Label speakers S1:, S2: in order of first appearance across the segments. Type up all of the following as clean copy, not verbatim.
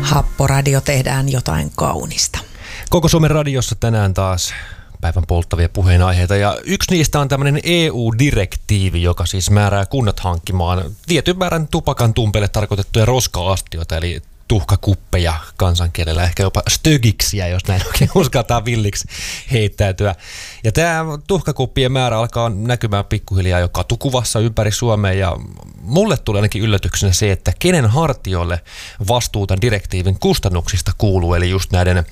S1: Happoradio, tehdään jotain kaunista.
S2: Koko Suomen radiossa tänään taas päivän polttavia puheenaiheita, ja yksi niistä on tämmöinen EU-direktiivi, joka siis määrää kunnat hankkimaan tietyn määrän tupakan tumpeille tarkoitettuja roska-astioita, eli tuhkakuppeja kansankielellä, ehkä jopa stögiksiä, jos näin oikein uskaltaa villiksi heittäytyä. Ja tämä tuhkakuppien määrä alkaa näkymään pikkuhiljaa jo katukuvassa ympäri Suomea, ja mulle tulee ainakin yllätyksenä se, että kenen hartioille vastuu tämän direktiivin kustannuksista kuuluu, eli just näiden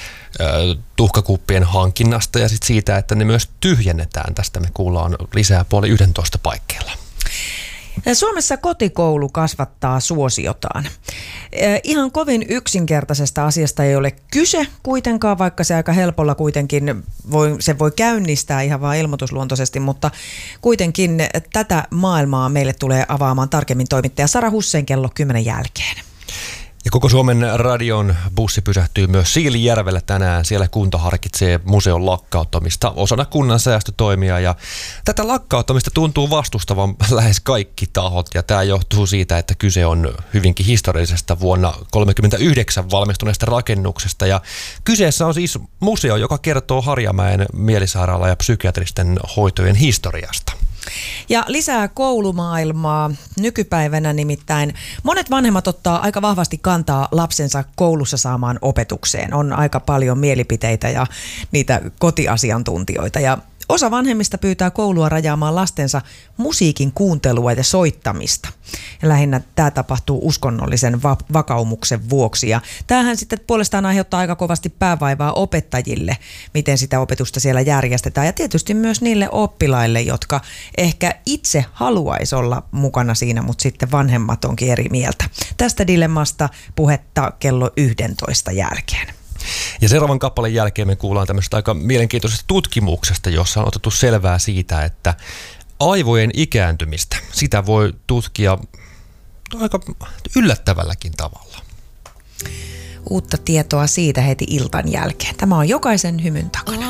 S2: tuhkakuppien hankinnasta ja sitten siitä, että ne myös tyhjennetään. Tästä me kuullaan lisää 10:30 paikkeilla.
S1: Suomessa kotikoulu kasvattaa suosiotaan. Ihan kovin yksinkertaisesta asiasta ei ole kyse kuitenkaan, vaikka se aika helpolla kuitenkin voi käynnistää ihan vaan ilmoitusluontoisesti, mutta kuitenkin tätä maailmaa meille tulee avaamaan tarkemmin toimittaja Sara Hussein kello 10 jälkeen.
S2: Ja koko Suomen radion bussi pysähtyy myös Siilinjärvellä tänään. Siellä kunta harkitsee museon lakkauttamista osana kunnan säästötoimia. Ja tätä lakkauttamista tuntuu vastustavan lähes kaikki tahot. Ja tämä johtuu siitä, että kyse on hyvinkin historiallisesta vuonna 1939 valmistuneesta rakennuksesta. Ja kyseessä on siis museo, joka kertoo Harjamäen mielisairaala- ja psykiatristen hoitojen historiasta.
S1: Ja lisää koulumaailmaa nykypäivänä, nimittäin monet vanhemmat ottaa aika vahvasti kantaa lapsensa koulussa saamaan opetukseen. On aika paljon mielipiteitä ja niitä kotiasiantuntijoita, ja osa vanhemmista pyytää koulua rajaamaan lastensa musiikin kuuntelua ja soittamista. Ja lähinnä tämä tapahtuu uskonnollisen vakaumuksen vuoksi. Ja tämähän sitten puolestaan aiheuttaa aika kovasti päävaivaa opettajille, miten sitä opetusta siellä järjestetään. Ja tietysti myös niille oppilaille, jotka ehkä itse haluaisi olla mukana siinä, mutta sitten vanhemmat onkin eri mieltä. Tästä dilemmasta puhetta kello 11 jälkeen.
S2: Ja seuraavan kappaleen jälkeen me kuullaan tämmöistä aika mielenkiintoisesta tutkimuksesta, jossa on otettu selvää siitä, että aivojen ikääntymistä, sitä voi tutkia aika yllättävälläkin tavalla.
S1: Uutta tietoa siitä heti iltan jälkeen. Tämä on Jokaisen hymyn takana.